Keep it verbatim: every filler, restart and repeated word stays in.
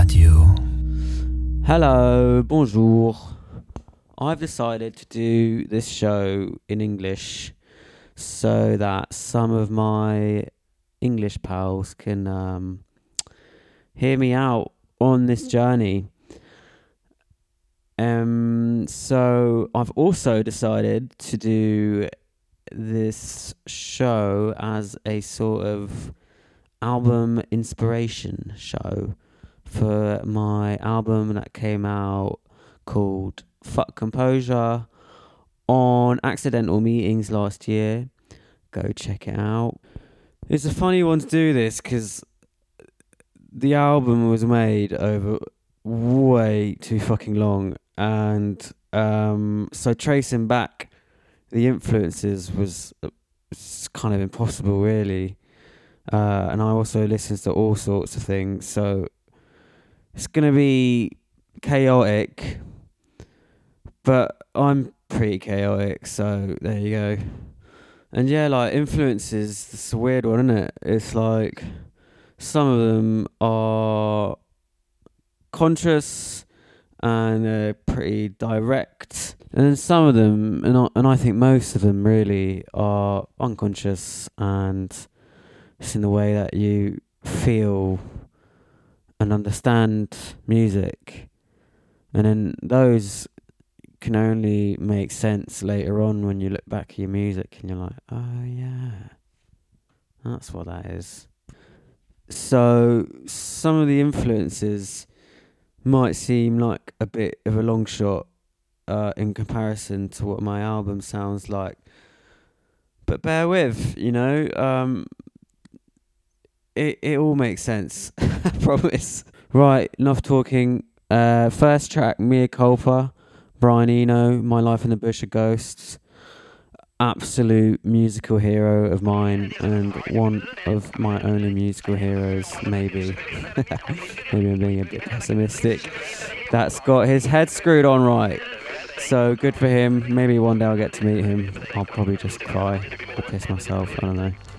Radio. Hello, bonjour. I've decided to do this show in English so that some of my English pals can um, hear me out on this journey. Um, so I've also decided to do this show as a sort of album inspiration show for my album that came out called Fuck Composure on Accidental Meetings last year. Go check it out. It's a funny one to do this because the album was made over way too fucking long, and um, so tracing back the influences was, was kind of impossible, really. Uh, and I also listen to all sorts of things, so it's going to be chaotic, but I'm pretty chaotic, so there you go. And yeah, like influences, it's a weird one, isn't it? It's like some of them are conscious and uh, pretty direct, and then some of them, and I, and I think most of them really are unconscious, and it's in the way that you feel and understand music, and then those can only make sense later on when you look back at your music and you're like, oh yeah, that's what that is. So some of the influences might seem like a bit of a long shot uh, in comparison to what my album sounds like, but bear with, you know, um, It it all makes sense. I promise. Right, enough talking. Uh, first track, Mea Culpa, Brian Eno, My Life in the Bush of Ghosts. Absolute musical hero of mine, and one of my only musical heroes, maybe. Maybe I'm being a bit pessimistic. That's got his head screwed on right. So good for him. Maybe one day I'll get to meet him. I'll probably just cry or piss myself. I don't know.